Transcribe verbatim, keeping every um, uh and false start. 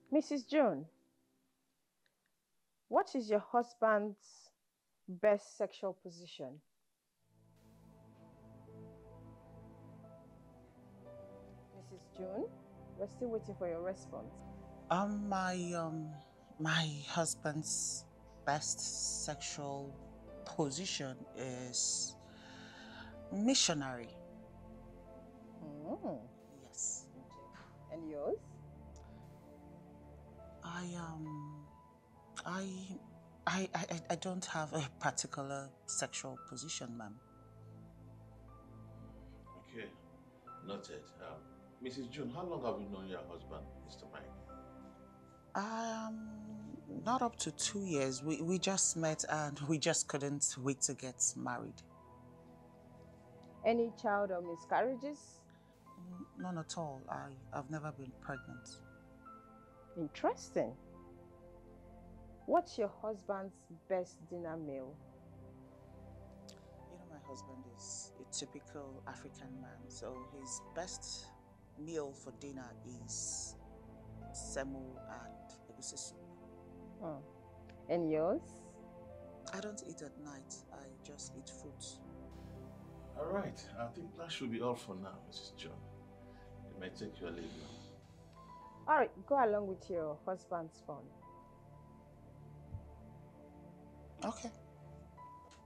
Missus June, what is your husband's best sexual position? Missus June, we're still waiting for your response. Um, my um, my husband's best sexual position is missionary. Mm. Yes. And yours? I um, I, I, I, I don't have a particular sexual position, ma'am. Okay, noted. Um, Missus June, how long have you known your husband, Mister Mike? Um, not up to two years. We we just met and we just couldn't wait to get married. Any child or miscarriages? Mm, None at all. I I've never been pregnant. Interesting. What's your husband's best dinner meal? You know, my husband is a typical African man, so his best meal for dinner is semo and egusi soup. Hmm. And yours? I don't eat at night. I just eat fruits. All right, I think that should be all for now, Missus June. You may take your leave now. All right, go along with your husband's phone. Okay.